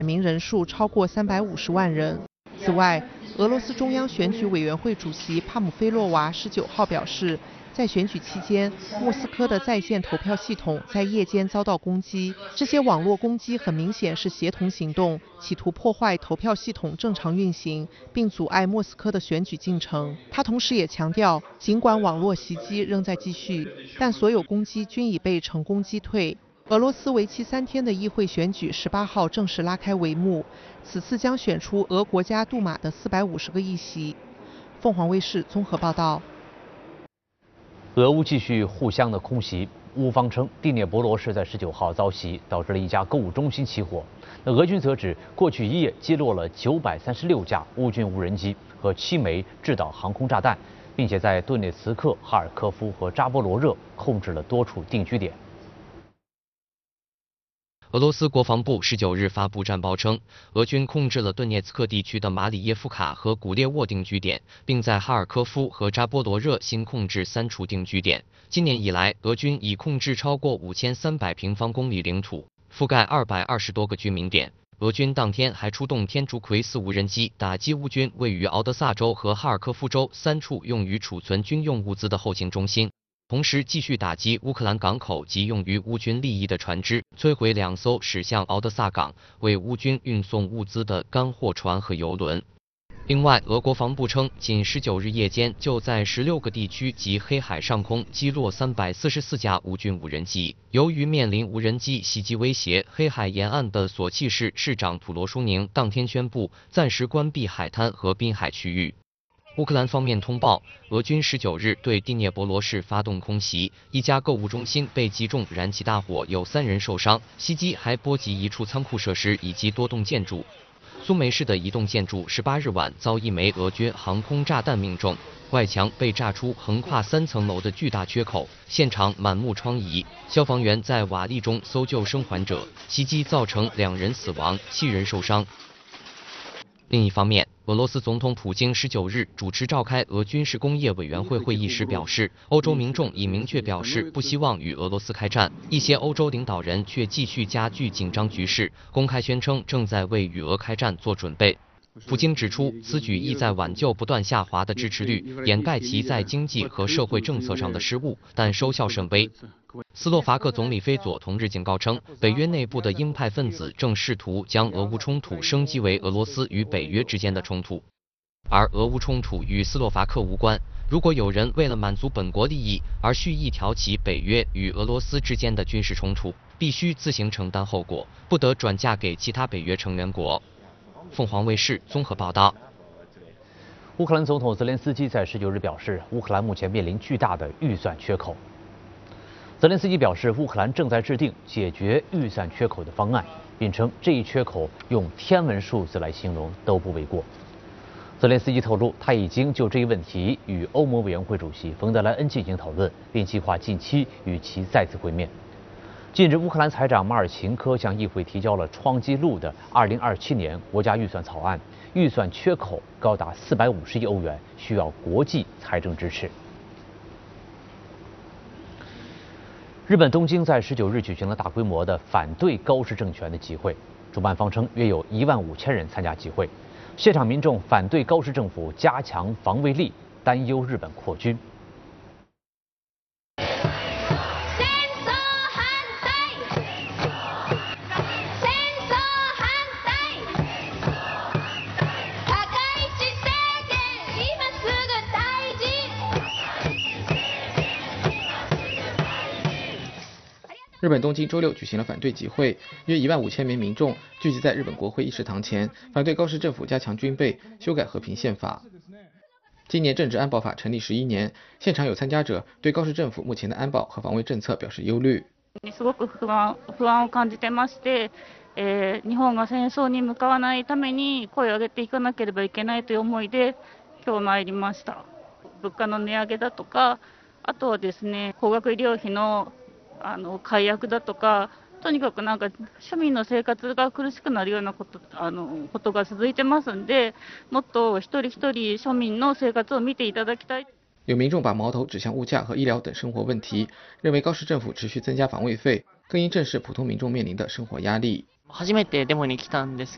名人数超过350万人。此外，俄罗斯中央选举委员会主席帕姆菲洛娃19号表示，在选举期间，莫斯科的在线投票系统在夜间遭到攻击。这些网络攻击很明显是协同行动，企图破坏投票系统正常运行，并阻碍莫斯科的选举进程。他同时也强调，尽管网络袭击仍在继续，但所有攻击均已被成功击退。俄罗斯为期3天的议会选举18号正式拉开帷幕，此次将选出俄国家杜马的450个议席。凤凰卫视综合报道。 俄乌继续互相的空袭，乌方称第聂伯罗市在19号遭袭，导致了一家购物中心起火。那俄军则指，过去1夜击落了936架乌军无人机和7枚制导航空炸弹，并且在顿涅茨克、哈尔科夫和扎波罗热控制了多处定居点。 俄罗斯国防部19日发布战报称，俄军控制了顿涅茨克地区的马里耶夫卡和古列沃定居点，并在哈尔科夫和扎波罗热新控制3处定居点。今年以来，俄军已控制超过5300平方公里领土，覆盖220多个居民点。俄军当天还出动天竺葵4无人机打击乌军位于敖德萨州和哈尔科夫州3处用于储存军用物资的后勤中心。同时继续打击乌克兰港口及用于乌军利益的船只，摧毁2艘驶向敖德萨港为乌军运送物资的干货船和油轮。另外，俄国防部称，仅19日夜间就在16个地区及黑海上空击落344架乌军无人机。由于面临无人机袭击威胁，黑海沿岸的索契市市长土罗舒宁当天宣布暂时关闭海滩和滨海区域。乌克兰方面通报，俄军19日对第聂伯罗市发动空袭，一家购物中心被击中，燃起大火，有3人受伤。袭击还波及一处仓库设施以及多栋建筑。苏梅市的一栋建筑18日晚遭一枚俄军航空炸弹命中，外墙被炸出横跨3层楼的巨大缺口，现场满目疮痍。消防员在瓦砾中搜救生还者，袭击造成2人死亡，7人受伤。另一方面，俄罗斯总统普京19日主持召开俄军事工业委员会会议时表示，欧洲民众已明确表示不希望与俄罗斯开战，一些欧洲领导人却继续加剧紧张局势，公开宣称正在为与俄开战做准备。普京指出，此举意在挽救不断下滑的支持率，掩盖其在经济和社会政策上的失误，但收效甚微。斯洛伐克总理菲佐同日警告称，北约内部的鹰派分子正试图将俄乌冲突升级为俄罗斯与北约之间的冲突，而俄乌冲突与斯洛伐克无关。如果有人为了满足本国利益而蓄意挑起北约与俄罗斯之间的军事冲突，必须自行承担后果，不得转嫁给其他北约成员国。凤凰卫视综合报道。 乌克兰总统泽连斯基在19日表示，乌克兰目前面临巨大的预算缺口。泽连斯基表示，乌克兰正在制定解决预算缺口的方案，并称这一缺口用天文数字来形容都不为过。泽连斯基透露，他已经就这一问题与欧盟委员会主席冯德莱恩进行讨论，并计划近期与其再次会面。近日，乌克兰财长马尔琴科向议会提交了创纪录的2027年国家预算草案，预算缺口高达450亿欧元，需要国际财政支持。日本东京在19日举行了大规模的反对高市政权的集会，主办方称约有15000人参加集会。现场民众反对高市政府加强防卫力，担忧日本扩军。 日本东京周六举行了反对集会，约15000名民众聚集在日本国会议事堂前，反对高市政府加强军备、修改和平宪法。今年政治安保法成立11年，现场有参加者对高市政府目前的安保和防卫政策表示忧虑。 すごく不安を感じてまして、日本が戦争に向かわないために声を上げていかなければいけないという思いで今日参りました。物価の値上げだとか、あとはですね、高額医療費の解約だとか、とにかく庶民の生活が苦しくなるようなことが続いてますんで、もっと一人一人庶民の生活を見ていただきたい。 有民众把矛头指向物价和医疗等生活问题，认为高市政府持续增加防卫费，更应正视普通民众面临的生活压力。 初めてデモに来たんです